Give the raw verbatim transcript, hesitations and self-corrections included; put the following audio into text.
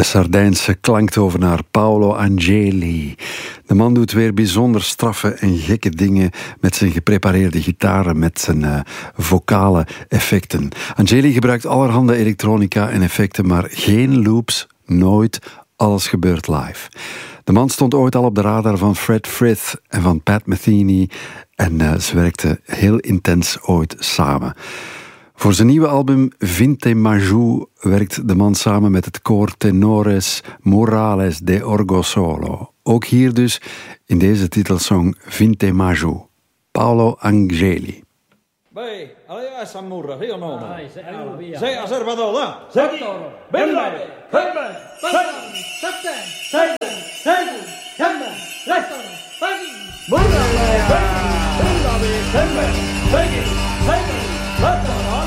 De Sardijnse klanktovenaar Paolo Angeli. De man doet weer bijzonder straffe en gekke dingen met zijn geprepareerde gitaren, met zijn uh, vocale effecten. Angeli gebruikt allerhande elektronica en effecten, maar geen loops, nooit. Alles gebeurt live. De man stond ooit al op de radar van Fred Frith en van Pat Metheny en uh, ze werkten heel intens ooit samen. Voor zijn nieuwe album Vinte Maju werkt de man samen met het koor Tenores Morales de Orgo Solo. Ook hier dus in deze titelsong Vinte Maju. Paolo Angeli. Beh, allora essa murra, io no. Dai, sei alla via. Sei a Salvador, là. Sei chi? Bella, bella, sei, sette, sei, sei, camera, resto, paghi. Murra, bella, bella, bella, sei, sei, sei,